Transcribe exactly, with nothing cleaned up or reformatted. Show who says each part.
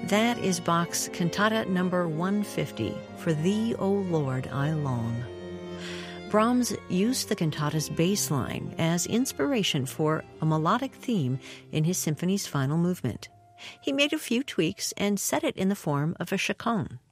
Speaker 1: That is Bach's Cantata number one fifty, For Thee, O Lord, I Long. Brahms used the cantata's bass line as inspiration for a melodic theme in his symphony's final movement. He made a few tweaks and set it in the form of a chaconne.